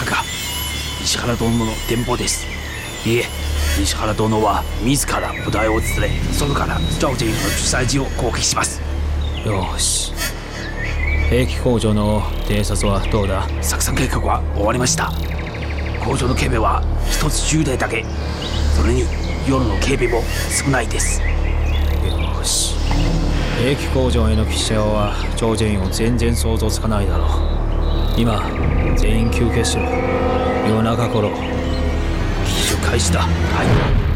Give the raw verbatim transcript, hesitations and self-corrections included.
かか。西原殿の電報です。いえ、西原殿は自ら部隊を連れ、外から趙ジェイの主催地を攻撃します。 よし、兵器工場の偵察はどうだ？ 作戦計画は終わりました。工場の警備は一つじゅうだいだけ。それに夜の警備も少ないです。 よし、兵器工場への奇襲は趙ジェインを全然想像つかないだろう。今全員休憩しろ。夜中頃奇襲開始だ。はい。